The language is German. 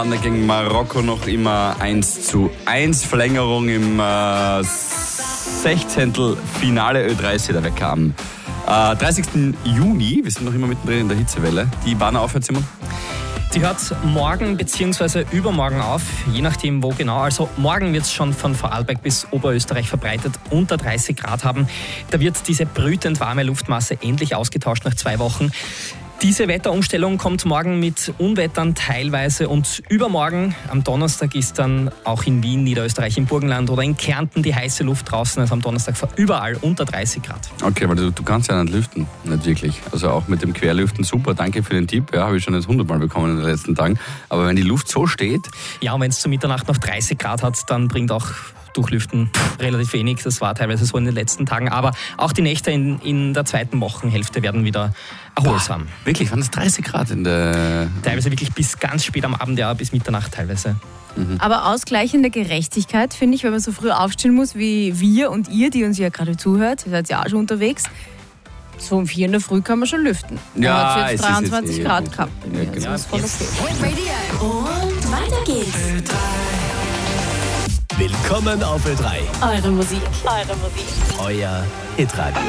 Gegen Marokko noch immer 1:1. Verlängerung im 16. Finale Ö30 der Wecker am 30. Juni. Wir sind noch immer mittendrin in der Hitzewelle. Die Bahner aufhört, Simon? Die hört morgen bzw. übermorgen auf, je nachdem wo genau. Also morgen wird es schon von Vorarlberg bis Oberösterreich verbreitet unter 30 Grad haben. Da wird diese brütend warme Luftmasse endlich ausgetauscht nach 2 Wochen. Diese Wetterumstellung kommt morgen mit Unwettern teilweise und übermorgen am Donnerstag ist dann auch in Wien, Niederösterreich, im Burgenland oder in Kärnten die heiße Luft draußen. Also am Donnerstag überall unter 30 Grad. Okay, weil du kannst ja nicht lüften, nicht wirklich. Also auch mit dem Querlüften super, danke für den Tipp. Ja, habe ich schon jetzt 100 Mal bekommen in den letzten Tagen. Aber wenn die Luft so steht... Ja, und wenn es zu Mitternacht noch 30 Grad hat, dann bringt auch Durchlüften relativ wenig. Das war teilweise so in den letzten Tagen. Aber auch die Nächte in der zweiten Wochenhälfte werden wieder erholsam. Wirklich, waren es 30 Grad in der... Teilweise wirklich bis ganz spät am Abend, ja, bis Mitternacht teilweise. Aber ausgleichende Gerechtigkeit, finde ich, wenn man so früh aufstehen muss wie wir und ihr, die uns ja gerade zuhört, ihr seid ja auch schon unterwegs, so um 4 in der Früh kann man schon lüften. Ja, hat jetzt 23 jetzt Grad gut. gehabt. Ja, genau. Das ist voll okay. Und weiter geht's. Willkommen auf Ö3. Eure Musik. Euer Hitradio.